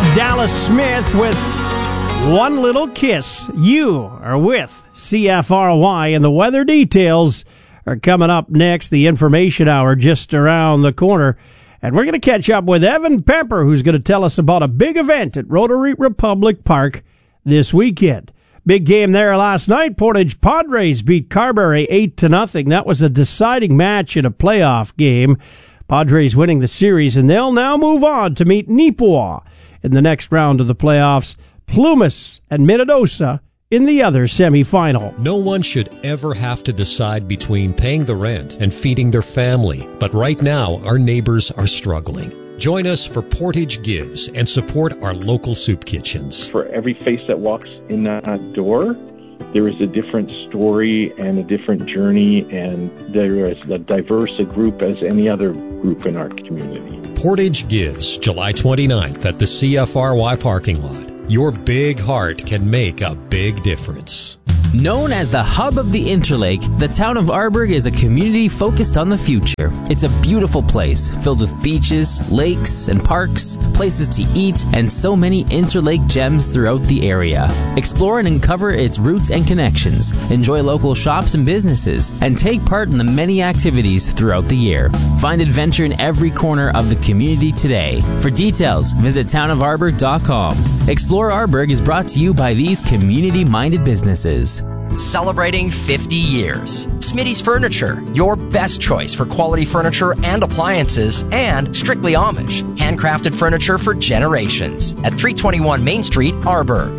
Dallas Smith with One Little Kiss. You are with CFRY, and the weather details are coming up next. The information hour just around the corner. And we're going to catch up with Evan Pemper, who's going to tell us about a big event at Rotary Republic Park this weekend. Big game there last night. Portage Padres beat Carberry 8-0. That was a deciding match in a playoff game. Padres winning the series, and they'll now move on to meet Neepawa in the next round of the playoffs. Plumas and Minnedosa in the other semifinal. No one should ever have to decide between paying the rent and feeding their family. But right now, our neighbors are struggling. Join us for Portage Gives and support our local soup kitchens. For every face that walks in that door, there is a different story and a different journey, and there is as diverse a group as any other group in our community. Portage Gives, July 29th at the CFRY parking lot. Your big heart can make a big difference. Known as the hub of the Interlake, the town of Arborg is a community focused on the future. It's a beautiful place filled with beaches, lakes, and parks, places to eat, and so many Interlake gems throughout the area. Explore and uncover its roots and connections, enjoy local shops and businesses, and take part in the many activities throughout the year. Find adventure in every corner of the community today. For details, visit townofarborg.com. Explore Arborg is brought to you by these community-minded businesses. Celebrating 50 years. Smitty's Furniture, your best choice for quality furniture and appliances, and Strictly Amish, handcrafted furniture for generations. At 321 Main Street, Arborg.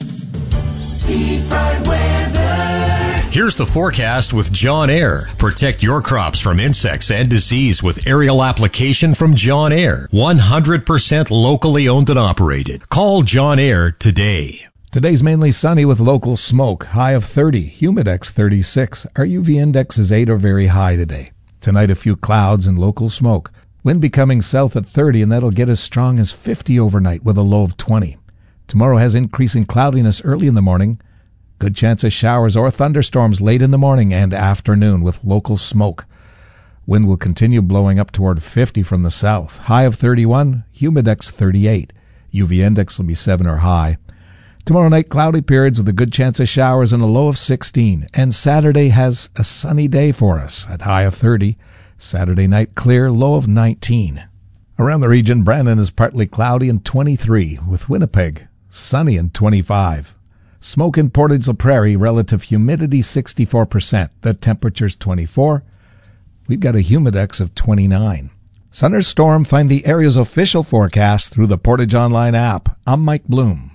Here's the forecast with John Air. Protect your crops from insects and disease with aerial application from John Air. 100% locally owned and operated. Call John Air today. Today's mainly sunny with local smoke, high of 30, humidex 36. Our UV index is 8 or very high today. Tonight a few clouds and local smoke. Wind becoming south at 30, and that'll get as strong as 50 overnight with a low of 20. Tomorrow has increasing cloudiness early in the morning. Good chance of showers or thunderstorms late in the morning and afternoon with local smoke. Wind will continue blowing up toward 50 from the south. High of 31, humidex 38. UV index will be 7 or high. Tomorrow night, cloudy periods with a good chance of showers and a low of 16. And Saturday has a sunny day for us at high of 30. Saturday night clear, low of 19. Around the region, Brandon is partly cloudy and 23, with Winnipeg sunny and 25. Smoke in Portage la Prairie, relative humidity 64%. The temperature's 24. We've got a humidex of 29. Sun or storm, find the area's official forecast through the Portage Online app. I'm Mike Bloom.